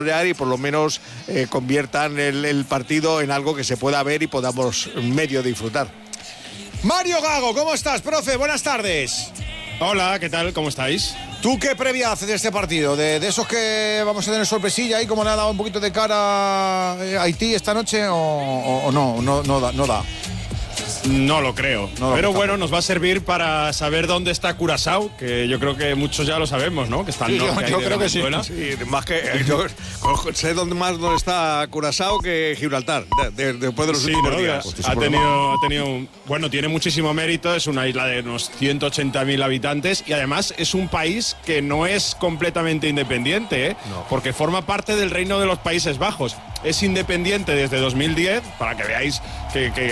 y por lo menos conviertan el partido en algo que se pueda ver y podamos medio disfrutar. Mario Gago, ¿cómo estás, profe? Buenas tardes. Hola, ¿qué tal? ¿Cómo estáis? ¿Tú qué previa haces de este partido? ¿De esos que vamos a tener sorpresilla ahí, como le ha dado un poquito de cara a Haití esta noche o no da? No lo creo. Pero bueno, nos va a servir para saber dónde está Curazao, que yo creo que muchos ya lo sabemos, ¿no? Que está al norte. Yo creo que sí. Más que yo sé dónde está Curazao que Gibraltar, después de los últimos días. Ha tenido bueno, tiene muchísimo mérito, es una isla de unos 180.000 habitantes y además es un país que no es completamente independiente, porque forma parte del Reino de los Países Bajos. Es independiente desde 2010, para que veáis que